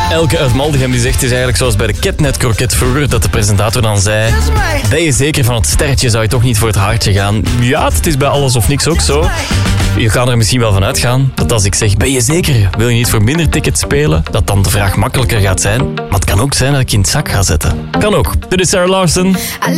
Elke uit Maldegem die zegt, het is eigenlijk zoals bij de Ketnet-kroket vroeger, dat de presentator dan zei, ben je zeker van het sterretje, zou je toch niet voor het hartje gaan? Ja, het is bij alles of niks ook zo. Je kan er misschien wel van uitgaan dat als ik zeg, ben je zeker, wil je niet voor minder tickets spelen, dat dan de vraag makkelijker gaat zijn. Maar het kan ook zijn dat ik je in het zak ga zetten. Kan ook. Dit is Sarah Larson.